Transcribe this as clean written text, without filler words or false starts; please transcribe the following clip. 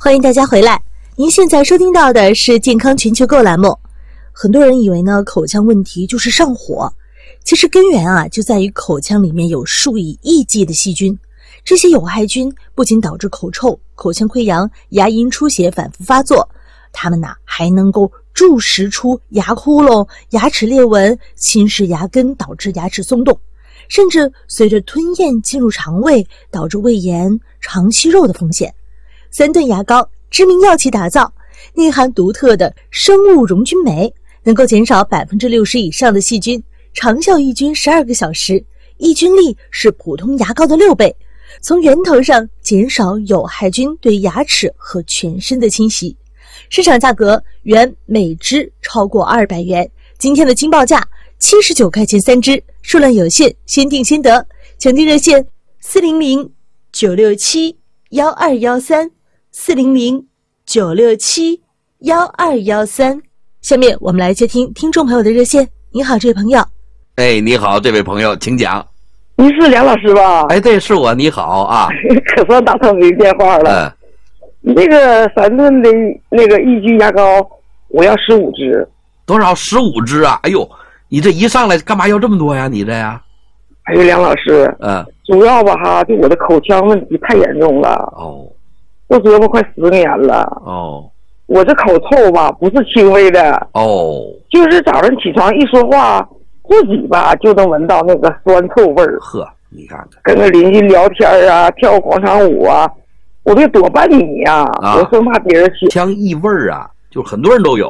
欢迎大家回来。您现在收听到的是健康全球购栏目。很多人以为呢，口腔问题就是上火，其实根源就在于口腔里面有数以亿计的细菌。这些有害菌不仅导致口臭、口腔溃疡、牙龈出血反复发作，它们还能够蛀蚀出牙窟窿、牙齿裂纹，侵蚀牙根，导致牙齿松动，甚至随着吞咽进入肠胃，导致胃炎、肠息肉的风险。三顿牙膏知名药企打造，内含独特的生物溶菌酶，能够减少 60% 以上的细菌，长效抑菌12个小时，抑菌力是普通牙膏的6倍，从源头上减少有害菌对牙齿和全身的侵袭。市场价格原每支超过200元，今天的惊报价79块钱3支，数量有限，先订先得。抢订热线400-967-1213，400-967-1213。下面我们来接听听众朋友的热线。你好，这位朋友。 你好，这位朋友，请讲。 你是梁老师吧？ 对，是我。你好啊。 可算打通您电话了。那个3顿的那个抑菌牙膏，我要15支。 多少？15支啊！哎呦，你这一上来干嘛要这么多呀？你这呀？ 梁老师，主要吧就我的口腔问题太严重了。 哦。 都折磨快10年了。 哦。 我这口臭吧不是轻微的。 哦。 就是早上起床一说话，自己吧就能闻到那个酸臭味儿。 呵，你看看， 跟个邻居聊天跳广场舞我得躲半米我生怕别人香异味就很多人都有。